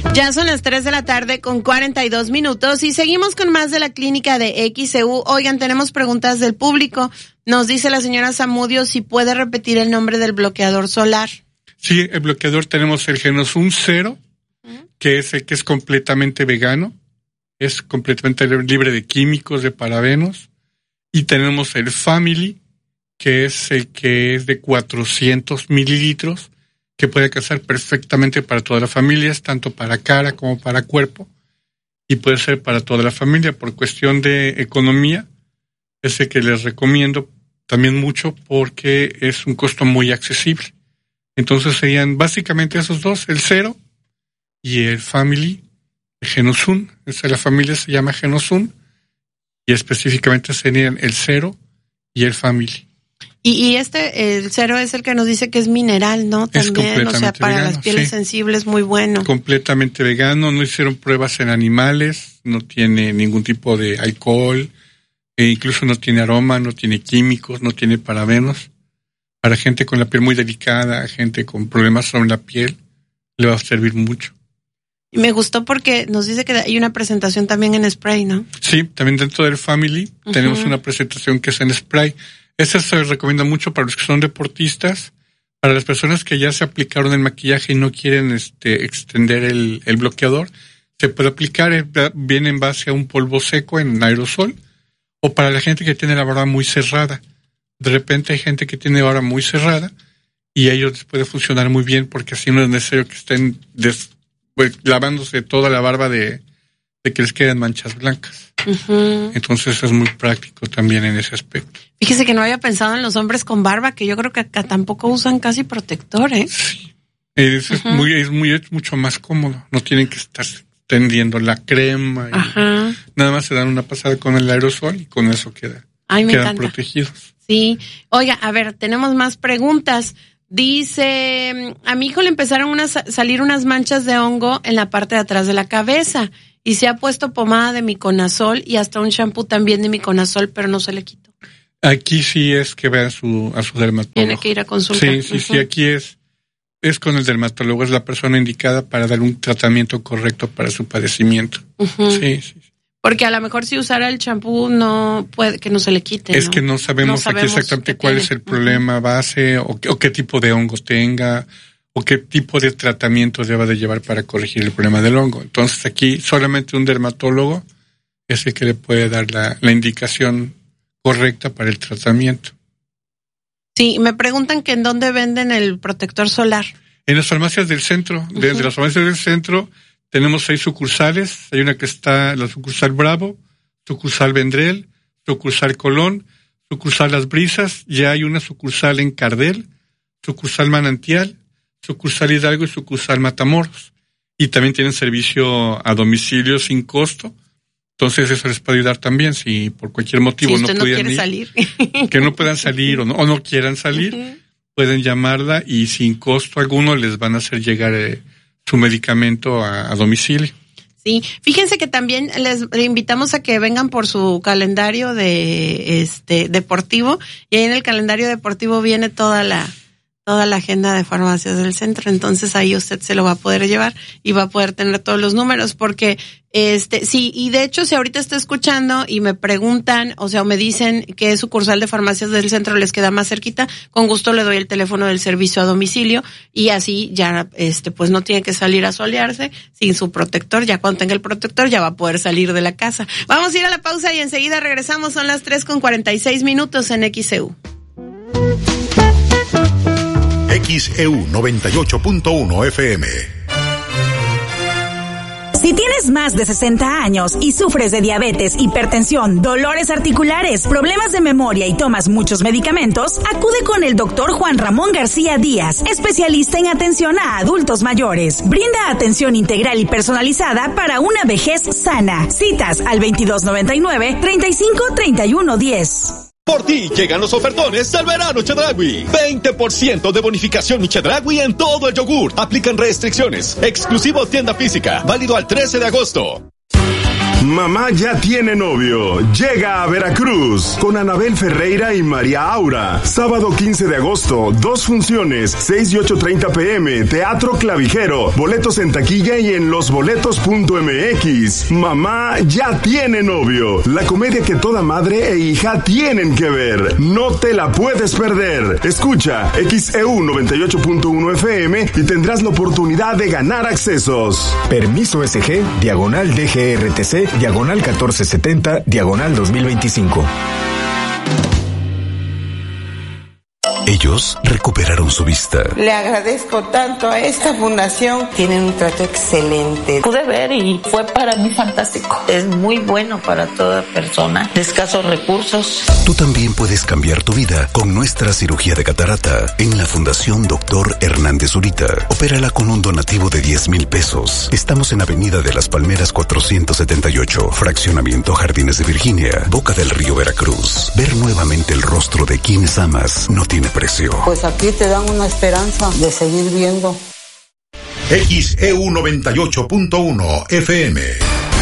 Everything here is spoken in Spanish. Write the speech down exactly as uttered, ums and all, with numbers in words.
Ya son las tres de la tarde con cuarenta y dos minutos y seguimos con más de la clínica de X E U. Oigan, tenemos preguntas del público. Nos dice la señora Zamudio si puede repetir el nombre del bloqueador solar. Sí, el bloqueador tenemos el Genosun Cero, ¿Mm? que es el que es completamente vegano, es completamente libre de químicos, de parabenos. Y tenemos el Family, que es el que es de cuatrocientos mililitros, que puede alcanzar perfectamente para todas las familias, tanto para cara como para cuerpo, y puede ser para toda la familia. Por cuestión de economía, es el que les recomiendo también mucho porque es un costo muy accesible. Entonces serían básicamente esos dos, el Cero y el Family, el Genosun. Esa, la familia se llama Genosun, y específicamente serían el Cero y el Family. Y, y este, el Cero es el que nos dice que es mineral, ¿no? También, o sea, para vegano, las pieles sí. sensibles, muy bueno. Completamente vegano, no hicieron pruebas en animales, no tiene ningún tipo de alcohol, e incluso no tiene aroma, no tiene químicos, no tiene parabenos. Para gente con la piel muy delicada, gente con problemas sobre la piel, le va a servir mucho. Y me gustó porque nos dice que hay una presentación también en spray, ¿no? Sí, también dentro del Family uh-huh. tenemos una presentación que es en spray. Esa se recomienda mucho para los que son deportistas, para las personas que ya se aplicaron el maquillaje y no quieren este extender el, el bloqueador, se puede aplicar, viene en base a un polvo seco en aerosol, o para la gente que tiene la barba muy cerrada. De repente hay gente que tiene barba muy cerrada y a ellos les puede funcionar muy bien porque así no es necesario que estén des, pues, lavándose toda la barba de, de que les queden manchas blancas. Uh-huh. Entonces es muy práctico también en ese aspecto. Fíjese que no había pensado en los hombres con barba, que yo creo que acá tampoco usan casi protector, ¿eh? Sí. Es, uh-huh. es muy, es muy, es mucho más cómodo. No tienen que estar tendiendo la crema. Y uh-huh. nada más se dan una pasada con el aerosol y con eso queda, Ay, me quedan encanta. protegidos. Sí. Oiga, a ver, tenemos más preguntas. Dice, a mi hijo le empezaron a salir unas manchas de hongo en la parte de atrás de la cabeza y se ha puesto pomada de miconazol y hasta un shampoo también de miconazol, pero no se le quitó. Aquí sí es que vea a su, a su dermatólogo. Tiene que ir a consultar. Sí, sí, uh-huh. sí, aquí es, es con el dermatólogo, es la persona indicada para dar un tratamiento correcto para su padecimiento. Uh-huh. Sí, sí. Porque a lo mejor si usara el champú no puede que no se le quite. Es ¿no? que no sabemos, no sabemos aquí exactamente cuál tiene. Es el problema uh-huh. base o, o qué tipo de hongo tenga o qué tipo de tratamiento deba de llevar para corregir el problema del hongo. Entonces aquí solamente un dermatólogo es el que le puede dar la, la indicación correcta para el tratamiento. Sí, me preguntan que en dónde venden el protector solar. En las farmacias del centro. Uh-huh. Desde las farmacias del centro tenemos seis sucursales. Hay una que está la sucursal Bravo, sucursal Vendrell, sucursal Colón, sucursal Las Brisas. Ya hay una sucursal en Cardel, sucursal Manantial, sucursal Hidalgo y sucursal Matamoros. Y también tienen servicio a domicilio sin costo. Entonces eso les puede ayudar también si por cualquier motivo si usted no no pudieran quiere ir, salir. que no puedan salir o no, o no quieran salir, uh-huh. pueden llamarla y sin costo alguno les van a hacer llegar eh, su medicamento a, a domicilio. Sí, fíjense que también les invitamos a que vengan por su calendario de este deportivo y ahí en el calendario deportivo viene toda la toda la agenda de farmacias del centro, entonces ahí usted se lo va a poder llevar y va a poder tener todos los números porque este sí, y de hecho si ahorita está escuchando y me preguntan, o sea, o me dicen qué sucursal de farmacias del centro les queda más cerquita, con gusto le doy el teléfono del servicio a domicilio y así ya este pues no tiene que salir a solearse sin su protector, ya cuando tenga el protector ya va a poder salir de la casa. Vamos a ir a la pausa y enseguida regresamos, son las tres con cuarenta y seis minutos en X E U. X E U noventa y ocho punto uno F M. Si tienes más de sesenta años y sufres de diabetes, hipertensión, dolores articulares, problemas de memoria y tomas muchos medicamentos, acude con el doctor Juan Ramón García Díaz, especialista en atención a adultos mayores. Brinda atención integral y personalizada para una vejez sana. Citas al veintidós noventa y nueve, treinta y cinco, treinta y uno diez. Por ti llegan los ofertones del verano Chedraui. veinte por ciento de bonificación Chedraui en todo el yogur. Aplican restricciones. Exclusivo tienda física. Válido al trece de agosto. Mamá ya tiene novio. Llega a Veracruz con Anabel Ferreira y María Aura. Sábado quince de agosto, dos funciones, seis y ocho treinta pm, Teatro Clavijero. Boletos en taquilla y en losboletos punto m x. Mamá ya tiene novio. La comedia que toda madre e hija tienen que ver. No te la puedes perder. Escucha X E U noventa y ocho punto uno F M y tendrás la oportunidad de ganar accesos. Permiso S G, diagonal D G R T C, diagonal catorce setenta, diagonal dos mil veinticinco. Ellos recuperaron su vista. Le agradezco tanto a esta fundación. Tienen un trato excelente. Pude ver y fue para mí fantástico. Es muy bueno para toda persona de escasos recursos. Tú también puedes cambiar tu vida con nuestra cirugía de catarata en la Fundación Doctor Hernández Zurita. Opérala con un donativo de diez mil pesos. Estamos en Avenida de las Palmeras cuatrocientos setenta y ocho, Fraccionamiento Jardines de Virginia, Boca del Río, Veracruz. Ver nuevamente el rostro de quienes amas no tiene precio. Pues aquí te dan una esperanza de seguir viendo. X E U noventa y ocho punto uno F M.